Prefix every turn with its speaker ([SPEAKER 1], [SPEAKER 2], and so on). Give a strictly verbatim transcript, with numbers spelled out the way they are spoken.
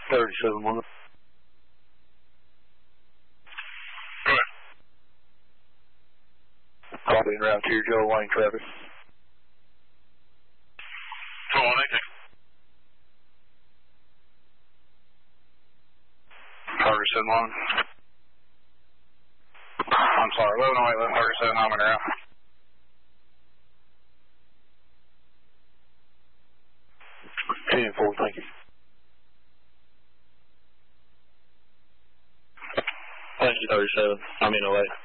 [SPEAKER 1] thirty-seven one. Copy en route to your Joe Wayne traffic.
[SPEAKER 2] Joe one eighty. Ferguson one. I'm sorry, eleven oh eight, eleven thirty-seven, I'm in route.
[SPEAKER 1] ten four, thank you.
[SPEAKER 3] Thank you, thirty-seven. I'm in oh eight.